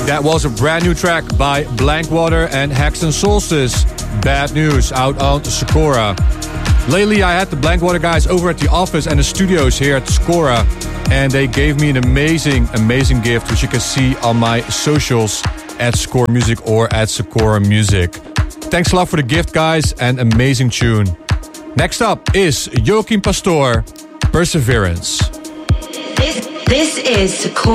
That was a brand new track by Blankwater and Haxton Solstice. Bad News, out on Sakura. Lately I had the Blankwater guys over at the office and the studios here at Sakura, and they gave me an amazing gift, which you can see on my socials at Sakura Music or at Sakura Music. Thanks a lot for the gift, guys, and amazing tune. Next up is Joachim Pastor, Perseverance. This is Sakura